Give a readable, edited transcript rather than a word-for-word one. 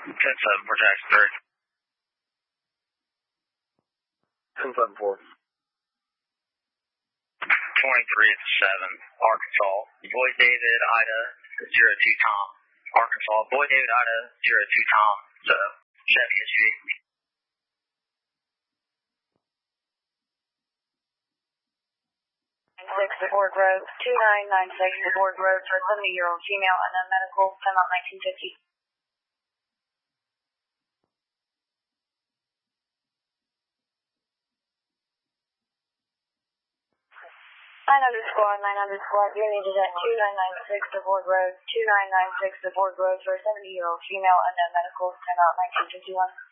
10-7 for Jackson 3. 10-7-4. 23-7, Arkansas. Boy David, Ida, 02 Tom. Arkansas. Boy David, Ida, 02 Tom. So, Chevy SUV. 6 to Ford Road, 2996 to Ford Road for a 70-year-old female and a medical, time out 1950. 900 squad, your needed at 2996 to Ford Road, 2996 to Ford Road for a 70-year-old female and a medical, time out 1951.